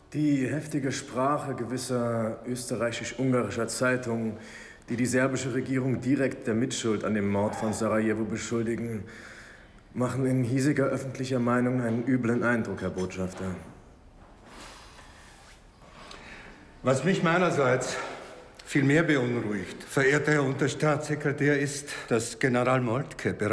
Die heftige Sprache gewisser österreichisch-ungarischer Zeitungen, die die serbische Regierung direkt der Mitschuld an dem Mord von Sarajevo beschuldigen, machen in hiesiger öffentlicher Meinung einen üblen Eindruck, Herr Botschafter. Was mich meinerseits viel mehr beunruhigt, verehrter Herr Unterstaatssekretär, ist, dass General Moltke